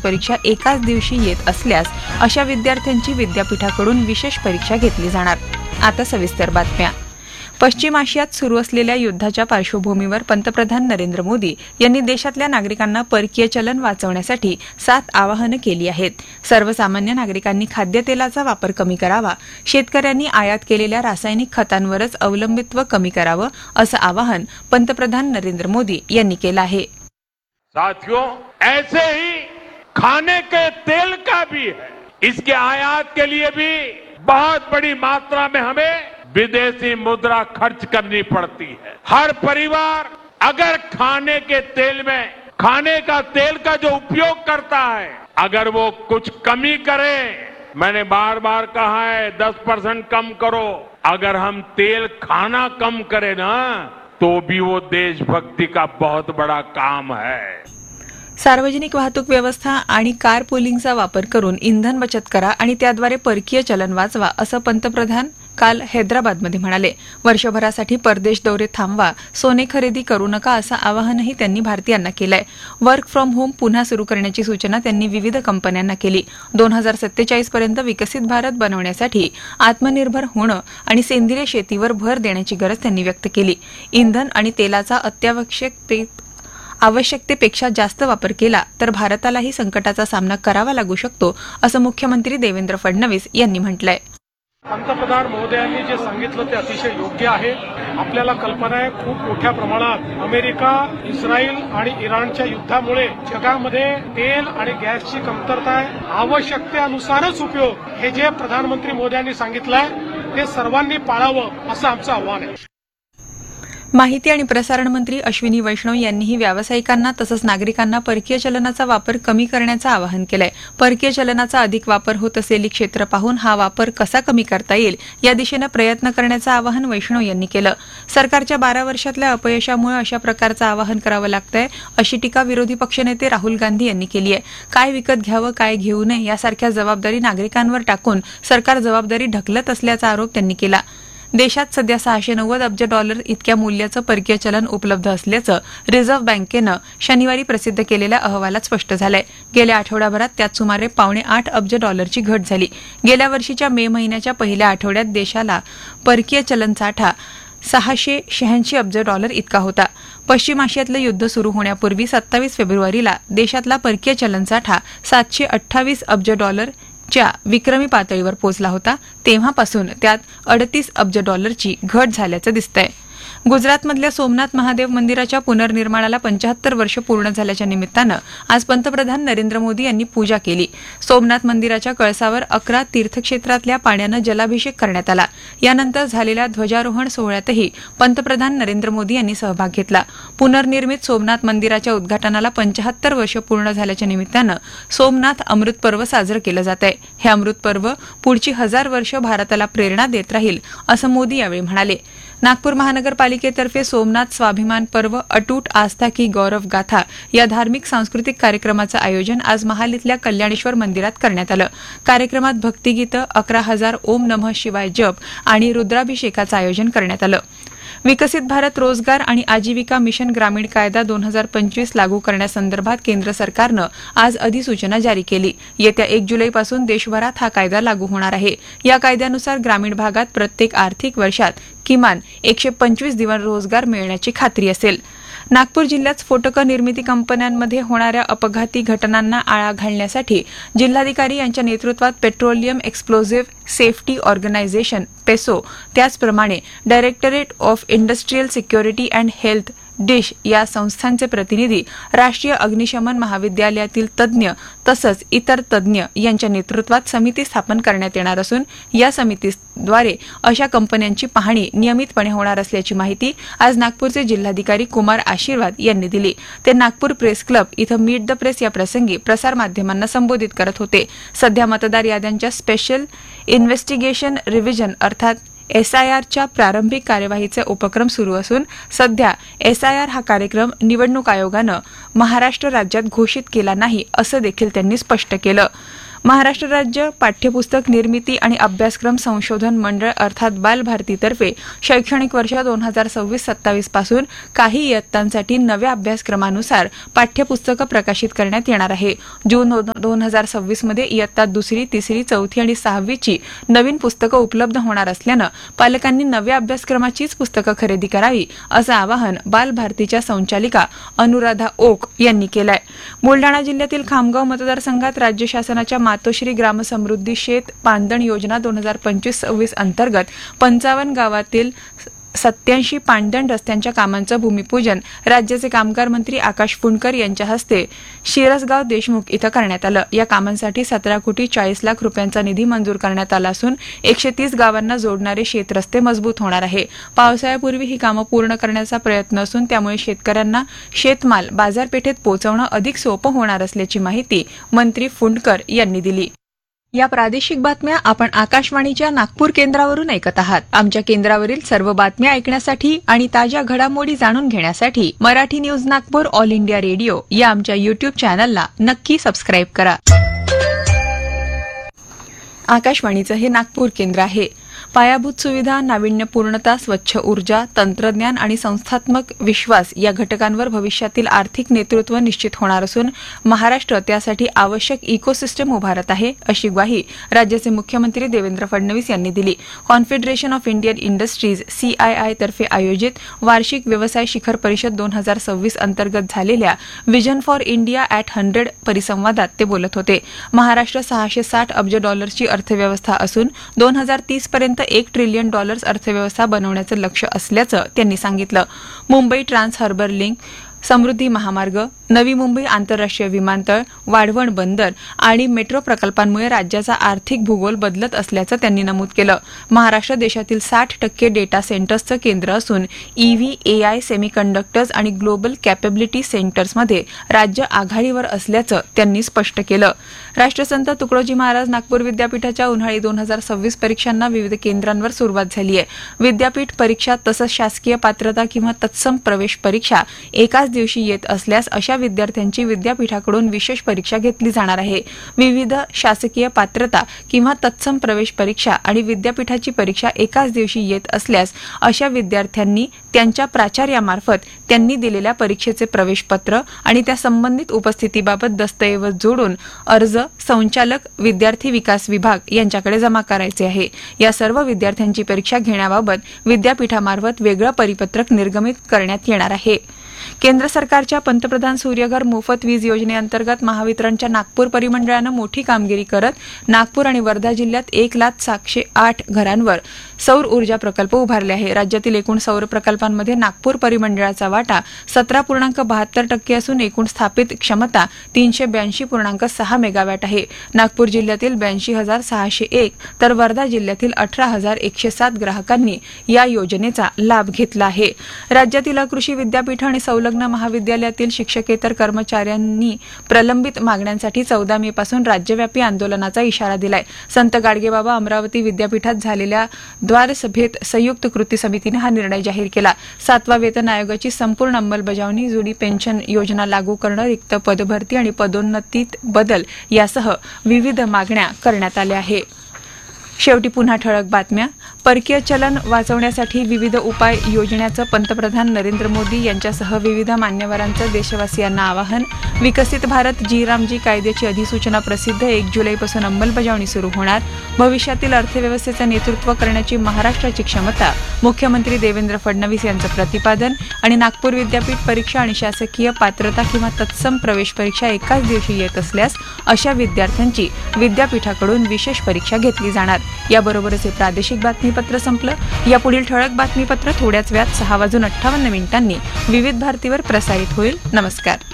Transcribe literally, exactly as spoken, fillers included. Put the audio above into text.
परीक्षा एकाच दिवशी येत असल्यास अशा विद्यार्थ्यांची विद्यापीठाकडून विशेष परीक्षा घेतली जाणार. आता सविस्तर बातम्या. पश्चिम आशियात सुरू असलेल्या युद्धाच्या पार्श्वभूमीवर पंतप्रधान नरेंद्र मोदी यांनी देशातल्या नागरिकांना परकीय चलन वाचवण्यासाठी सात आवाहनं केली आहेत. सर्वसामान्य नागरिकांनी खाद्यतेलाचा वापर कमी करावा, शेतकऱ्यांनी आयात केलेल्या रासायनिक खतांवरच अवलंबित्व कमी करावं, असं आवाहन पंतप्रधान नरेंद्र मोदी यांनी केलं आहे. साथियों, ऐसे ही खाने के तेल का भी है. इसके आयात के लिए भी बहुत बड़ी मात्रा में हमें विदेशी मुद्रा खर्च करनी पड़ती है. हर परिवार अगर खाने के तेल में खाने का तेल का जो उपयोग करता है, अगर वो कुछ कमी करे, मैंने बार बार कहा है दस परसेंट कम करो, अगर हम तेल खाना कम करें ना, तो भी वो देशभक्ति का बहुत बड़ा काम है. सार्वजनिक वाहतूक व्यवस्था आणि कार पुलिंगचा वापर करून इंधन बचत करा आणि त्याद्वारे परकीय चलन वाचवा, असं पंतप्रधान काल हैदराबादमध्ये म्हणाले. वर्षभरासाठी परदेश दौरे थांबवा, सोने खरेदी करू नका, असं आवाहनही त्यांनी भारतीयांना केलंय. वर्क फ्रॉम होम पुन्हा सुरू करण्याची सूचना त्यांनी विविध कंपन्यांना केली. दोन हजार सत्तेचाळीस पर्यंत विकसित भारत बनवण्यासाठी आत्मनिर्भर होणं आणि सेंद्रिय शेतीवर भर देण्याची गरज त्यांनी व्यक्त केली. इंधन आणि तेलाचा अत्यावश्यक आवश्यकतेपेक्षा जास्त वापर केला तर भारतालाही संकटाचा सामना करावा लागू शकतो, असं मुख्यमंत्री देवेंद्र फडणवीस यांनी म्हटलंय. पंतप्रधान महोदयांनी जे सांगितलं ते अतिशय योग्य आहे. आपल्याला कल्पना आहे, खूप मोठ्या प्रमाणात अमेरिका, इस्रायल आणि इराणच्या युद्धामुळे जगामध्ये तेल आणि गॅसची कमतरता आहे. आवश्यकतेनुसारच उपयोग, हे जे प्रधानमंत्री मोदयांनी सांगितलंय ते सर्वांनी पाळावं, असं आमचं आव्हान आहे. माहिती आणि प्रसारण मंत्री अश्विनी वैष्णव यांनीही व्यावसायिकांना तसंच नागरिकांना परकीय चलनाचा वापर कमी करण्याचं आवाहन केलंय. परकीय चलनाचा अधिक वापर होत असलेली क्षेत्र पाहून हा वापर कसा कमी करता येईल या दिशेनं प्रयत्न करण्याचं आवाहन वैष्णव यांनी केलं. सरकारच्या बारा वर्षातल्या अपयशामुळे अशा प्रकारचं आवाहन करावं लागतंय, अशी टीका विरोधी पक्षनेते राहुल गांधी यांनी केली आहे. काय विकत घ्यावं, काय घेऊ नये यासारख्या जबाबदारी नागरिकांवर टाकून सरकार जबाबदारी ढकलत असल्याचा आरोप त्यांनी केला. देशात सध्या सहाशे नव्वद अब्ज डॉलर इतक्या मूल्याचं परकीय चलन उपलब्ध असल्याचं रिझर्व्ह बँकेनं शनिवारी प्रसिद्ध केलेल्या अहवालात स्पष्ट झालंय. गेल्या आठवड्याभरात त्यात सुमारे पावणे आठ अब्ज डॉलरची घट झाली. गेल्या वर्षीच्या मे महिन्याच्या पहिल्या आठवड्यात देशाला परकीय चलन साठा सहाशे शहाऐंशी अब्ज डॉलर इतका होता. पश्चिम आशियातलं युद्ध सुरू होण्यापूर्वी सत्तावीस फेब्रुवारीला देशातला परकीय चलन साठा सातशे अठ्ठावीस अब्ज डॉलर च्या विक्रमी पातळीवर पोहोचला होता. तेव्हापासून त्यात अडतीस अब्ज डॉलरची घट झाल्याचं दिसतंय. गुजरातमधल्या सोमनाथ महादेव मंदिराच्या पुनर्निर्माणाला पंचाहत्तर वर्ष पूर्ण झाल्याच्या निमित्तानं आज पंतप्रधान नरेंद्र मोदी यांनी पूजा केली. सोमनाथ मंदिराच्या कळसावर अकरा तीर्थक्षेत्रातल्या पाण्यानं जलाभिषेक करण्यात आला. यानंतर झालेल्या ध्वजारोहण सोहळ्यातही पंतप्रधान नरेंद्र मोदी यांनी सहभाग घेतला. पुनर्निर्मित सोमनाथ मंदिराच्या उद्घाटनाला पंचाहत्तर वर्ष पूर्ण झाल्याच्या निमित्तानं सोमनाथ अमृत पर्व साजरं केलं जात आहे. हे अमृत पर्व पुढची हजार वर्ष भारताला प्रेरणा देत राहील, असं मोदी यावेळी म्हणाले. नागपूर महानगरपालिकेतर्फे सोमनाथ स्वाभिमान पर्व अटूट आस्था की गौरव गाथा या धार्मिक सांस्कृतिक कार्यक्रमाचं आयोजन आज महाल इथल्या कल्याणेश्वर मंदिरात करण्यात आलं. कार्यक्रमात भक्तिगीतं, अकरा हजार ओम नमः शिवाय जप आणि रुद्राभिषेकाचं आयोजन करण्यात आलं. विकसित भारत रोजगार आणि आजीविका मिशन ग्रामीण कायदा दोन हजार पंचवीस लागू करण्यासंदर्भात केंद्र सरकारनं आज अधिसूचना जारी केली. येत्या एक जुलैपासून देशभरात हा कायदा लागू होणार आहे. या कायद्यानुसार ग्रामीण भागात प्रत्येक आर्थिक वर्षात किमान एकशे पंचवीस दिवस रोजगार मिळण्याची खात्री असेल. नागपूर जिल्ह्यात स्फोटक निर्मिती कंपन्यांमध्ये होणाऱ्या अपघाती घटनांना आळा घालण्यासाठी जिल्हाधिकारी यांच्या नेतृत्वात पेट्रोलियम एक्सप्लोझिव्ह सेफ्टी ऑर्गनायझेशन पेसो, त्याचप्रमाणे directorate of industrial security and health dish या संस्थांचे प्रतिनिधी, राष्ट्रीय अग्निशमन महाविद्यालयातील तज्ज्ञ तसंच इतर तज्ज्ञ यांच्या नेतृत्वात समिती स्थापन करण्यात येणार असून या समितीद्वारे अशा कंपन्यांची पाहणी नियमितपणे होणार असल्याची माहिती आज नागपूरचे जिल्हाधिकारी कुमार आशीर्वाद यांनी दिली. ते नागपूर प्रेस क्लब इथं मीट द प्रेस या प्रसंगी प्रसारमाध्यमांना संबोधित करत होते. सध्या मतदार याद्यांच्या स्पेशल इन्व्हेस्टिगेशन रिव्हिजन अर्थात एसआयआरच्या प्रारंभिक कार्यवाहीचे उपक्रम सुरू असून सध्या एसआयआर हा कार्यक्रम निवडणूक आयोगानं महाराष्ट्र राज्यात घोषित केला नाही, असं देखील त्यांनी स्पष्ट केलं. महाराष्ट्र राज्य पाठ्यपुस्तक निर्मिती आणि अभ्यासक्रम संशोधन मंडळ अर्थात बालभारतीतर्फे शैक्षणिक वर्ष दोन हजार सव्वीस सत्तावीस पासून काही इयत्तांसाठी नव्या अभ्यासक्रमानुसार पाठ्यपुस्तकं प्रकाशित करण्यात येणार आहे. जून दोन हजार सव्वीस मध्ये इयत्ता दुसरी, तिसरी, चौथी आणि सहावीची नवीन पुस्तकं उपलब्ध होणार असल्यानं पालकांनी नव्या अभ्यासक्रमाचीच पुस्तकं खरेदी करावी असं आवाहन बालभारतीच्या संचालिका अनुराधा ओक यांनी केलंय. बुलडाणा जिल्ह्यातील खामगाव मतदारसंघात राज्य शासनाच्या मातोश्री ग्रामसमृद्धी शेत पांदण योजना दोन हजार पंचवीस सव्वीस अंतर्गत पंचावन्न गावातील सत्याऐंशी पांदण रस्त्यांच्या कामांचं भूमिपूजन राज्याचे कामगार मंत्री आकाश फुंडकर यांच्या हस्ते शिरसगाव देशमुख इथं करण्यात आलं. या कामांसाठी सतरा कोटी चाळीस लाख रुपयांचा निधी मंजूर करण्यात आला असून एकशे तीस गावांना जोडणारे शेतरस्ते मजबूत होणार आहे. पावसाळ्यापूर्वी ही कामं पूर्ण करण्याचा प्रयत्न असून त्यामुळे शेतकऱ्यांना शेतमाल बाजारपेठेत पोहोचवणं अधिक सोपं होणार असल्याची माहिती मंत्री फुंडकर यांनी दिली. या प्रादेशिक बातम्या आपण आकाशवाणीच्या नागपूर केंद्रावरून ऐकत आहात. आमच्या केंद्रावरील सर्व बातम्या ऐकण्यासाठी आणि ताज्या घडामोडी जाणून घेण्यासाठी Marathi news Nagpur all India radio या आमच्या युट्यूब चॅनलला नक्की सबस्क्राईब करा. आकाशवाणीचं हे नागपूर केंद्र आहे. पायाभूत सुविधा, नाविन्यपूर्णता, स्वच्छ ऊर्जा, तंत्रज्ञान आणि संस्थात्मक विश्वास या घटकांवर भविष्यातील आर्थिक नेतृत्व निश्चित होणार असून महाराष्ट्र त्यासाठी आवश्यक इकोसिस्टम उभारत आहे अशी ग्वाही राज्याचे मुख्यमंत्री देवेंद्र फडणवीस यांनी दिली. Confederation of Indian industries CII तर्फे आयोजित वार्षिक व्यवसाय शिखर परिषद दोन हजार सव्वीस अंतर्गत झालेल्या vision for India at hundred परिसंवादात ते बोलत होते. महाराष्ट्र सहाशे साठ अब्ज डॉलर्सची अर्थव्यवस्था असून दोन हजार तीस पर्यंत एक ट्रिलियन डॉलर्स अर्थव्यवस्था बनवण्याचं लक्ष्य असल्याचं त्यांनी सांगितलं. मुंबई ट्रान्स हार्बर लिंक, समृद्धी महामार्ग, नवी मुंबई आंतरराष्ट्रीय विमानतळ, वाढवण बंदर आणि मेट्रो प्रकल्पांमुळे राज्याचा आर्थिक भूगोल बदलत असल्याचं त्यांनी नमूद केलं. महाराष्ट्र देशातील साठ टक्के डेटा सेंटर्सचं केंद्र असून ईव्ही, एआय, सेमीकंडक्टर्स आणि ग्लोबल कॅपेबिलिटी सेंटर्समध्ये राज्य आघाडीवर असल्याचं त्यांनी स्पष्ट केलं. राष्ट्रसंत तुकडोजी महाराज नागपूर विद्यापीठाच्या उन्हाळी दोन हजार सव्वीस परीक्षांना विविध केंद्रांवर सुरुवात झाली आहे. विद्यापीठ परीक्षा तसंच शासकीय पात्रता किंवा तत्सम प्रवेश परीक्षा एकाच दिवशी येत असल्यास अशा विद्यार्थ्यांची विद्यापीठाकडून विशेष परीक्षा घेतली जाणार आहे. विविध शासकीय पात्रता किंवा तत्सम प्रवेश परीक्षा आणि विद्यापीठाची परीक्षा एकाच दिवशी येत असल्यास अशा विद्यार्थ्यांनी त्यांच्या प्राचार्यामार्फत त्यांनी दिलेल्या परीक्षेचे प्रवेशपत्र आणि त्या संबंधित उपस्थितीबाबत दस्तऐवज जोडून अर्ज संचालक विद्यार्थी विकास विभाग यांच्याकडे जमा करायचे आहे. या सर्व विद्यार्थ्यांची परीक्षा घेण्याबाबत विद्यापीठामार्फत वेगळं परिपत्रक निर्गमित करण्यात येणार आहे. केंद्र सरकारच्या पंतप्रधान सूर्यघर मोफत वीज योजनेअंतर्गत महावितरणच्या नागपूर परिमंडळानं मोठी कामगिरी करत नागपूर आणि वर्धा जिल्ह्यात एक लाख सातशे आठ घरांवर सौर ऊर्जा प्रकल्प उभारले आहे. राज्यातील एकूण सौर प्रकल्पांमध्ये नागपूर परिमंडळाचा वाटा सतरा पूर्णांक बहात्तर टक्के असून एकूण स्थापित क्षमता तीनशे ब्याऐंशी पूर्णांक सहा मेगावॅट आहे. नागपूर जिल्ह्यातील ब्याऐंशी हजार सहाशे एक तर वर्धा जिल्ह्यातील अठरा हजार एकशे सात ग्राहकांनी या योजनेचा लाभ घेतला आहे. राज्यातील कृषी विद्यापीठ आणि संलग्न महाविद्यालयातील शिक्षकेतर कर्मचाऱ्यांनी प्रलंबित मागण्यांसाठी चौदा मे पासून राज्यव्यापी आंदोलनाचा इशारा दिलाय. संत गाडगेबाबा अमरावती विद्यापीठात झालेल्या द्वारसभेत संयुक्त कृती समितीने हा निर्णय जाहीर केला. सातवा वेतन आयोगाची संपूर्ण अंमलबजावणी, जुनी पेन्शन योजना लागू करणं, रिक्त पदभरती आणि पदोन्नतीत बदल यासह विविध मागण्या करण्यात आल्या आहेत. शेवटी पुन्हा ठळक बातम्या. परकीय चलन वाचवण्यासाठी विविध उपाय योजण्याचं पंतप्रधान नरेंद्र मोदी यांच्यासह विविध मान्यवरांचं देशवासियांना आवाहन. विकसित भारत जी रामजी कायद्याची अधिसूचना प्रसिद्ध, एक जुलैपासून अंमलबजावणी सुरू होणार. भविष्यातील अर्थव्यवस्थेचं नेतृत्व करण्याची महाराष्ट्राची क्षमता, मुख्यमंत्री देवेंद्र फडणवीस यांचं प्रतिपादन. आणि नागपूर विद्यापीठ परीक्षा आणि शासकीय पात्रता किंवा तत्सम प्रवेश परीक्षा एकाच दिवशी येत असल्यास अशा विद्यार्थ्यांची विद्यापीठाकडून विशेष परीक्षा घेतली जाणार. याबरोबरच हे प्रादेशिक बातमीपत्र संपलं. यापुढील ठळक बातमीपत्र थोड्याच वेळात सहा वाजून अठ्ठावन्न मिनिटांनी विविध भारतीवर प्रसारित होईल. नमस्कार.